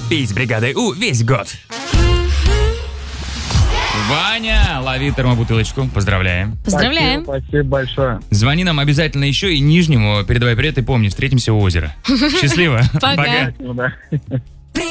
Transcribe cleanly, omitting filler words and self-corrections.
Пей с бригадой У весь год. Ваня, лови термобутылочку. Поздравляем. Поздравляем. Спасибо большое. Звони нам обязательно еще и Нижнему. Передавай привет и помни, встретимся у озера. Счастливо. Пока. Ну да.